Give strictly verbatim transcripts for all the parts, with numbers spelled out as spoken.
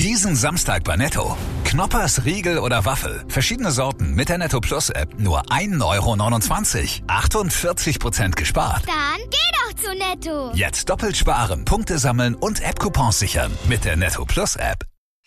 Diesen Samstag bei Netto. Knoppers, Riegel oder Waffel. Verschiedene Sorten mit der Netto Plus App. Nur ein Euro neunundzwanzig. achtundvierzig Prozent gespart. Dann geh doch zu Netto. Jetzt doppelt sparen, Punkte sammeln und App-Coupons sichern. Mit der Netto Plus App.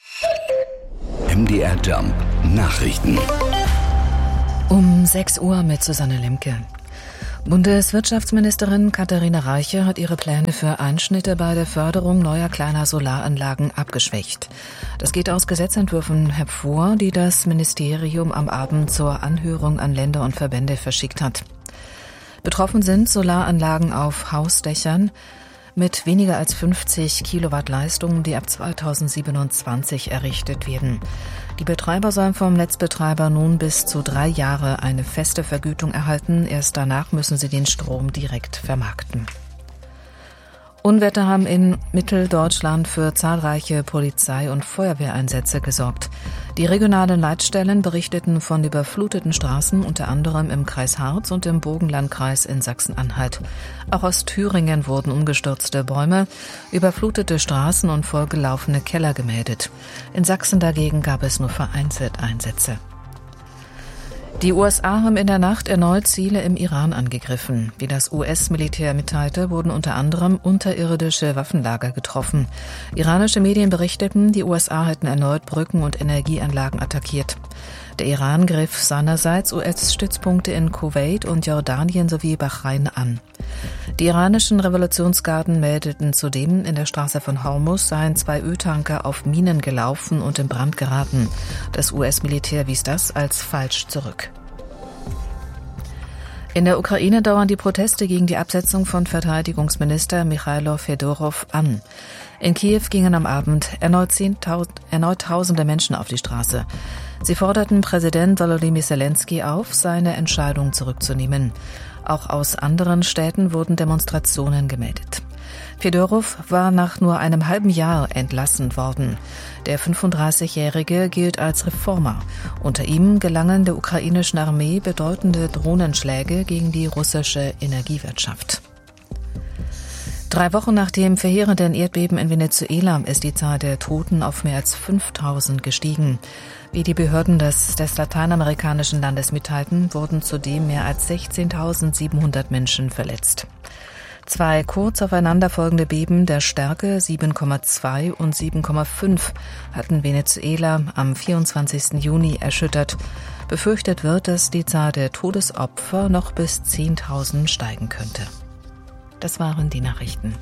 M D R Jump Nachrichten. Um sechs Uhr mit Susanne Lemke. Bundeswirtschaftsministerin Katharina Reiche hat ihre Pläne für Einschnitte bei der Förderung neuer kleiner Solaranlagen abgeschwächt. Das geht aus Gesetzentwürfen hervor, die das Ministerium am Abend zur Anhörung an Länder und Verbände verschickt hat. Betroffen sind Solaranlagen auf Hausdächern mit weniger als fünfzig Kilowatt Leistung, die ab zweitausendsiebenundzwanzig errichtet werden. Die Betreiber sollen vom Netzbetreiber nun bis zu drei Jahre eine feste Vergütung erhalten. Erst danach müssen sie den Strom direkt vermarkten. Unwetter haben in Mitteldeutschland für zahlreiche Polizei- und Feuerwehreinsätze gesorgt. Die regionalen Leitstellen berichteten von überfluteten Straßen, unter anderem im Kreis Harz und im Burgenlandkreis in Sachsen-Anhalt. Auch aus Thüringen wurden umgestürzte Bäume, überflutete Straßen und vollgelaufene Keller gemeldet. In Sachsen dagegen gab es nur vereinzelt Einsätze. Die U S A haben in der Nacht erneut Ziele im Iran angegriffen. Wie das U S-Militär mitteilte, wurden unter anderem unterirdische Waffenlager getroffen. Iranische Medien berichteten, die U S A hätten erneut Brücken und Energieanlagen attackiert. Der Iran griff seinerseits U S-Stützpunkte in Kuwait und Jordanien sowie Bahrain an. Die iranischen Revolutionsgarden meldeten zudem, in der Straße von Hormuz seien zwei Öltanker auf Minen gelaufen und in Brand geraten. Das U S-Militär wies das als falsch zurück. In der Ukraine dauern die Proteste gegen die Absetzung von Verteidigungsminister Michailo Fedorow an. In Kiew gingen am Abend erneut, zehntausend, erneut tausende Menschen auf die Straße. Sie forderten Präsident Volodymyr Zelensky auf, seine Entscheidung zurückzunehmen. Auch aus anderen Städten wurden Demonstrationen gemeldet. Fedorow war nach nur einem halben Jahr entlassen worden. Der fünfunddreißigjährige gilt als Reformer. Unter ihm gelangen der ukrainischen Armee bedeutende Drohnenschläge gegen die russische Energiewirtschaft. Drei Wochen nach dem verheerenden Erdbeben in Venezuela ist die Zahl der Toten auf mehr als fünftausend gestiegen. Wie die Behörden des, des lateinamerikanischen Landes mitteilten, wurden zudem mehr als sechzehntausendsiebenhundert Menschen verletzt. Zwei kurz aufeinanderfolgende Beben der Stärke sieben Komma zwei und sieben Komma fünf hatten Venezuela am vierundzwanzigsten Juni erschüttert. Befürchtet wird, dass die Zahl der Todesopfer noch bis zehntausend steigen könnte. Das waren die Nachrichten.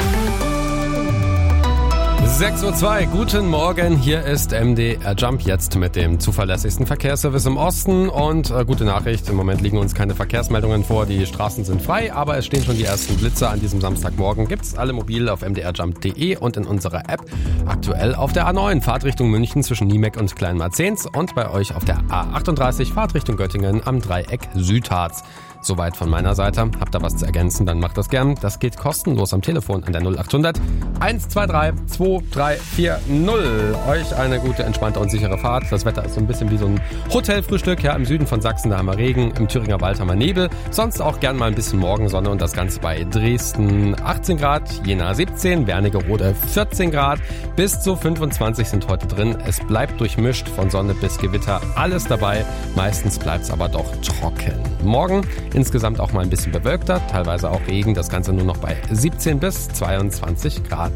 sechs Uhr zwei, guten Morgen, hier ist M D R Jump, jetzt mit dem zuverlässigsten Verkehrsservice im Osten und äh, gute Nachricht, im Moment liegen uns keine Verkehrsmeldungen vor, die Straßen sind frei, aber es stehen schon die ersten Blitzer an diesem Samstagmorgen, gibt's alle mobil auf m d r jump punkt d e und in unserer App, aktuell auf der A neun, Fahrtrichtung München zwischen Niemeck und Kleinmarzens und bei euch auf der A achtunddreißig, Fahrtrichtung Göttingen am Dreieck Südharz. Soweit von meiner Seite. Habt ihr was zu ergänzen, dann macht das gern. Das geht kostenlos am Telefon an der null achthundert eins zwei drei zwei drei vier null. Euch eine gute, entspannte und sichere Fahrt. Das Wetter ist so ein bisschen wie so ein Hotelfrühstück. Ja, im Süden von Sachsen, da haben wir Regen, im Thüringer Wald haben wir Nebel. Sonst auch gern mal ein bisschen Morgensonne und das Ganze bei Dresden achtzehn Grad, Jena siebzehn, Wernigerode vierzehn Grad. Bis zu fünfundzwanzig sind heute drin. Es bleibt durchmischt von Sonne bis Gewitter. Alles dabei. Meistens bleibt es aber doch trocken. Morgen insgesamt auch mal ein bisschen bewölkter, teilweise auch Regen, das Ganze nur noch bei siebzehn bis zweiundzwanzig Grad.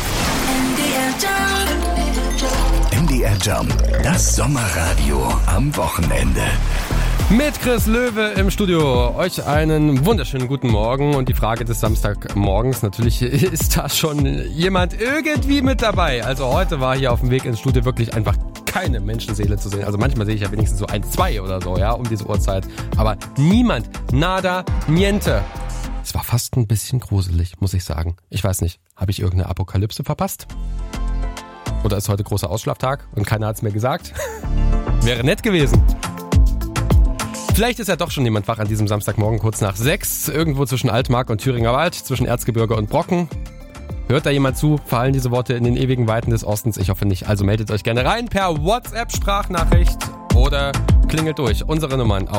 M D R Jump, das Sommerradio am Wochenende. Mit Chris Löwe im Studio. Euch einen wunderschönen guten Morgen und die Frage des Samstagmorgens, natürlich ist da schon jemand irgendwie mit dabei. Also heute war hier auf dem Weg ins Studio wirklich einfach keine Menschenseele zu sehen. Also manchmal sehe ich ja wenigstens so ein, zwei oder so, ja, um diese Uhrzeit. Aber niemand, nada, niente. Es war fast ein bisschen gruselig, muss ich sagen. Ich weiß nicht, habe ich irgendeine Apokalypse verpasst? Oder ist heute großer Ausschlaftag und keiner hat es mir gesagt? Wäre nett gewesen. Vielleicht ist ja doch schon jemand wach an diesem Samstagmorgen kurz nach sechs, irgendwo zwischen Altmark und Thüringer Wald, zwischen Erzgebirge und Brocken. Hört da jemand zu? Verhallen diese Worte in den ewigen Weiten des Ostens? Ich hoffe nicht. Also meldet euch gerne rein per WhatsApp-Sprachnachricht oder klingelt durch. Unsere Nummern auf